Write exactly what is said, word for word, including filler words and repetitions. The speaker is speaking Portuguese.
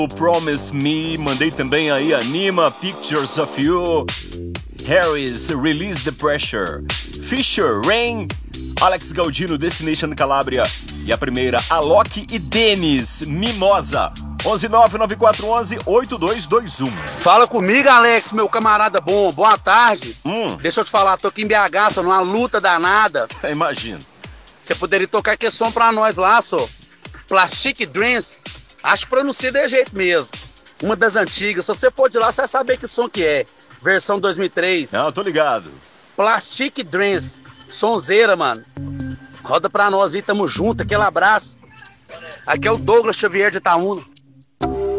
Promise Me, mandei também aí Anima, Pictures of You, Harris, Release the Pressure, Fisher, Rain, Alex Gaudino, Destination Calabria, e a primeira, Alok e Denis, Mimosa. onze nove nove quatro um um oito dois dois um. Fala comigo, Alex, meu camarada bom, boa tarde. Hum. Deixa eu te falar, tô aqui em B H, só numa luta danada. Imagino. Você poderia tocar que som pra nós lá, só. Plastic Dreams, acho que pronuncia de jeito mesmo. Uma das antigas, se você for de lá, você vai saber que som que é. Versão dois mil e três. Não, tô ligado. Plastic Dreams, sonzeira, mano. Roda pra nós aí, tamo junto, aquele abraço. Aqui é o Douglas Xavier de Itaúna.